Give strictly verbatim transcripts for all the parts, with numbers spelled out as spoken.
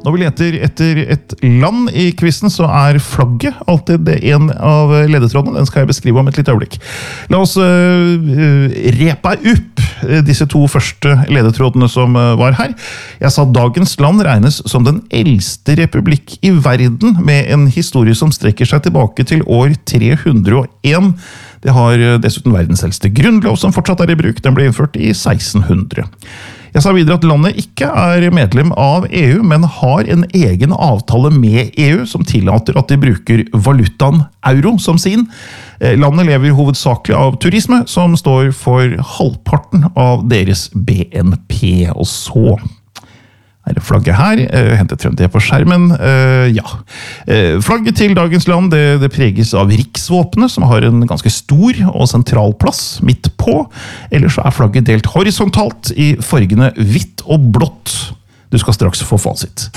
når vi leter etter et land i quizen, så er flagget alltid det en av ledetrådene. Den skal jeg beskrive om et litt øyeblikk. La oss uh, repe opp disse to første ledetrådene som var her. Jeg sa dagens land regnes som den eldste republikk i verden, med en historie som strekker seg tilbake til år tre hundre og en. Det har dessuten verdens eldste grunnlov som fortsatt er i bruk. Den ble innført i seksten hundre. Jeg sa videre at landet ikke er medlem av E U, men har en egen avtale med E U som tillater at de bruker valutaen euro som sin. Landet lever hovedsakelig av turisme, som står for halvparten av deres B N P. Og så er det flagget her, uh, hentet frem det på skjermen, uh, ja. Uh, flagget til dagens land, det, det preges av riksvåpenet, som har en ganske stor og sentral plass midt på. Ellers så er flagget delt horisontalt i fargene hvitt og blått. Du skal straks få fasit.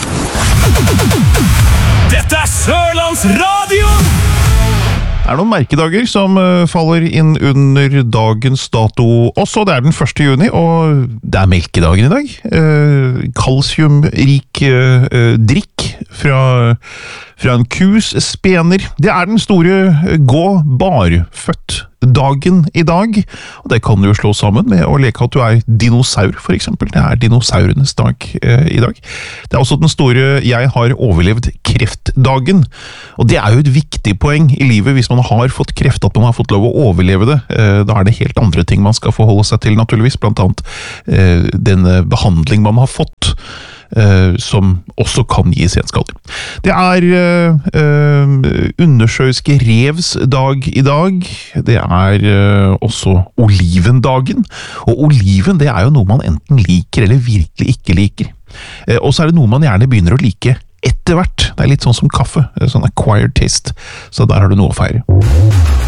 Dette er Sørlandsradion! Det er noen merkedager som faller inn under dagens dato også. Det er den første juni, og det er melkedagen i dag. Eh, kalsiumrik eh, drikk fra, fra en kus spener. Det er den store gå barfødt dagen i dag, og det kan du jo slå sammen med å leke at du er dinosaur, for eksempel. Det er dinosaurenes dag eh, i dag. Det er også den store jeg har overlevd kreftdagen, og det er jo et viktig poeng i livet hvis man har fått kreft, at man har fått lov å overleve det. Eh, da er det helt andre ting man skal forholde seg til, naturligvis, blant annet eh, den behandling man har fått, Uh, som også kan gi senskader. Det er uh, uh, undersjøiske revs dag i dag. Det er uh, også olivendagen. Og oliven, det er jo noe man enten liker eller virkelig ikke liker. Uh, og så er det noe man gjerne begynner å like etter hvert. Det er litt sånn som kaffe, sånn acquired taste. Så der har du noe å feire.